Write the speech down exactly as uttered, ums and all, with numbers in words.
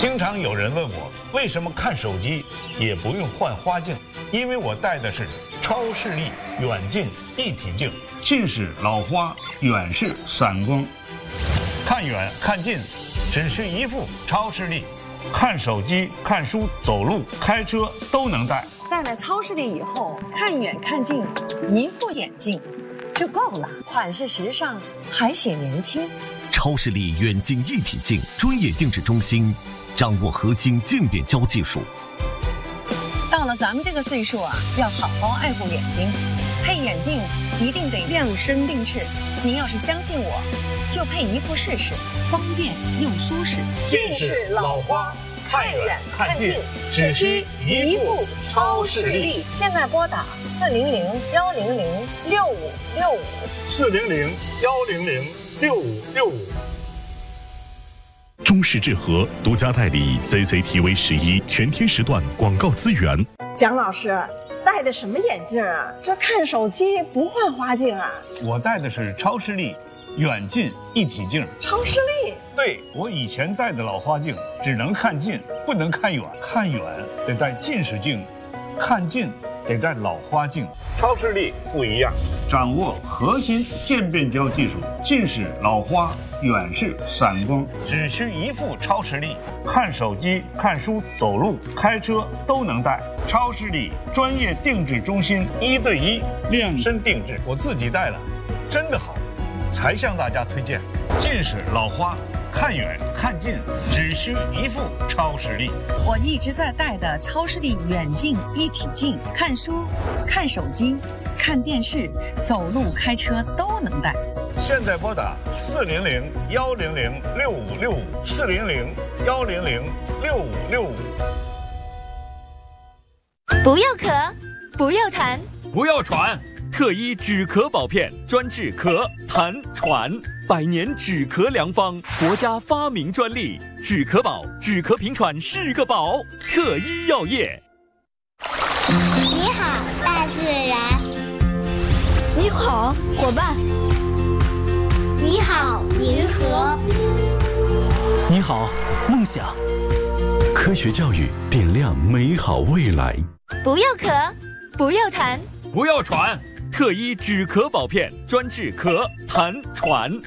经常有人问我，为什么看手机也不用换花镜？因为我戴的是超视力远近一体镜，近视、老花、远视、散光，看远看近只需一副超视力，看手机、看书、走路、开车都能戴。 戴了超视力以后，看远看近，一副眼镜就够了，款式时尚，还显年轻。 超视力远近一体镜专业定制中心，掌握核心渐变焦技术。 到了咱们这个岁数啊，要好好爱护眼睛，配眼镜一定得量身定制。您要是相信我，就配一副试试，方便又舒适。 近视、老花，看远看近，只需一副超视力。 现在拨打四零零幺零零六五六五， 四零零幺零零六五六五。 中视智和独家代理 Z Z T V 十一全天时段广告资源。 蒋老师戴的什么眼镜啊？这看手机不换花镜啊？ 我戴的是超视力远近一体镜。 超视力？ 对，我以前戴的老花镜只能看近，不能看远，看远得戴近视镜，看近得戴老花镜。超视力不一样，掌握核心渐变焦技术，近视、老花、远视、散光，只需一副超视力，看手机、看书、走路、开车都能戴。超视力专业定制中心，一对一量身定制，我自己戴了，真的好，才向大家推荐。近视、老花，看远看近只需一副超视力。 我一直在戴的超视力远近一体镜，看书、看手机、看电视、走路、开车都能戴。 现在拨打四零零幺零零六五六五，四零零幺零零六五六五。 不要咳，不要痰， 不要喘。特医止咳宝片专治咳、痰、喘，百年止咳良方，国家发明专利。止咳宝，止咳平喘是个宝。特医药业。 你好，大自然。 你好，伙伴。 你好，银河。 你好，梦想。 科学教育点亮美好未来。 不要咳，不要痰， 不要喘。特医止咳宝片专治咳、痰、喘，